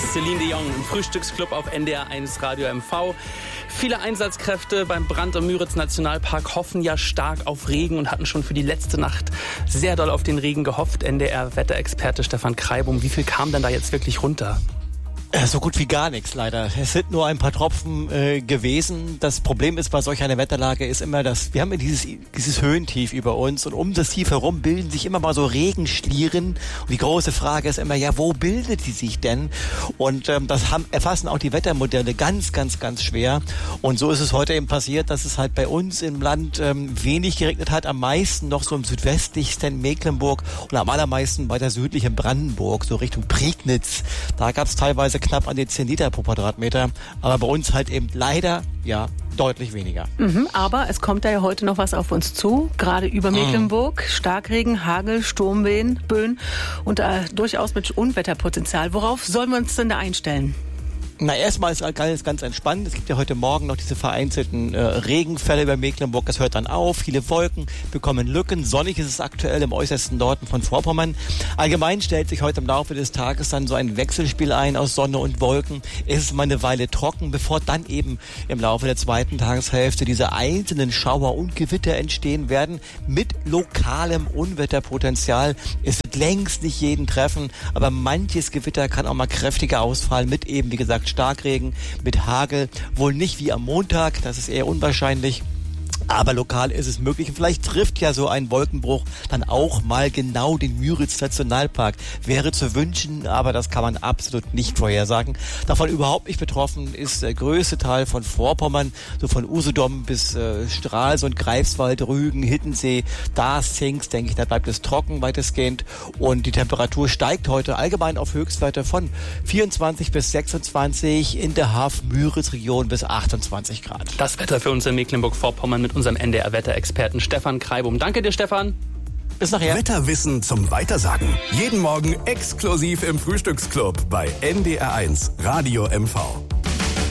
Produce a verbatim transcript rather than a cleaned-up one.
Celine Dion im Frühstücksclub auf N D R eins Radio M V. Viele Einsatzkräfte beim Brand im Müritz-Nationalpark hoffen ja stark auf Regen und hatten schon für die letzte Nacht sehr doll auf den Regen gehofft. N D R-Wetterexperte Stefan Kreibum, wie viel kam denn da jetzt wirklich runter? So gut wie gar nichts, leider. Es sind nur ein paar Tropfen äh, gewesen. Das Problem ist bei solch einer Wetterlage ist immer, dass wir haben dieses, dieses Höhentief über uns und um das Tief herum bilden sich immer mal so Regenschlieren. Und die große Frage ist immer, ja, wo bildet die sich denn? Und ähm, das haben, erfassen auch die Wettermodelle ganz, ganz, ganz schwer. Und so ist es heute eben passiert, dass es halt bei uns im Land ähm, wenig geregnet hat. Am meisten noch so im südwestlichsten Mecklenburg und am allermeisten weiter südlich in Brandenburg, so Richtung Prignitz. Da gab es teilweise knapp an die zehn Liter pro Quadratmeter, aber bei uns halt eben leider, ja, deutlich weniger. Mhm, aber es kommt da ja heute noch was auf uns zu, gerade über Mecklenburg. Mhm. Starkregen, Hagel, Sturmböen Böen und äh, durchaus mit Unwetterpotenzial. Worauf sollen wir uns denn da einstellen? Na, erstmal ist alles ganz entspannt. Es gibt ja heute Morgen noch diese vereinzelten äh, Regenfälle über Mecklenburg. Das hört dann auf. Viele Wolken bekommen Lücken. Sonnig ist es aktuell im äußersten Norden von Vorpommern. Allgemein stellt sich heute im Laufe des Tages dann so ein Wechselspiel ein aus Sonne und Wolken. Es ist mal eine Weile trocken, bevor dann eben im Laufe der zweiten Tageshälfte diese einzelnen Schauer und Gewitter entstehen werden mit lokalem Unwetterpotenzial. Es wird längst nicht jeden treffen, aber manches Gewitter kann auch mal kräftiger ausfallen mit eben, wie gesagt, Starkregen, mit Hagel, wohl nicht wie am Montag, das ist eher unwahrscheinlich. Aber lokal ist es möglich. Und vielleicht trifft ja so ein Wolkenbruch dann auch mal genau den Müritz-Nationalpark. Wäre zu wünschen, aber das kann man absolut nicht vorhersagen. Davon überhaupt nicht betroffen ist der größte Teil von Vorpommern, so von Usedom bis äh, Stralsund, Greifswald, Rügen, Hiddensee. Da sinkt's, denke ich, da bleibt es trocken weitestgehend. Und die Temperatur steigt heute allgemein auf Höchstwerte von vierundzwanzig bis sechsundzwanzig, in der Haff-Müritz-Region bis achtundzwanzig Grad. Das Wetter für uns in Mecklenburg-Vorpommern mit unserem N D R-Wetterexperten Stefan Kreibum. Danke dir, Stefan. Bis nachher. Wetterwissen zum Weitersagen. Jeden Morgen exklusiv im Frühstücksclub bei N D R eins Radio M V.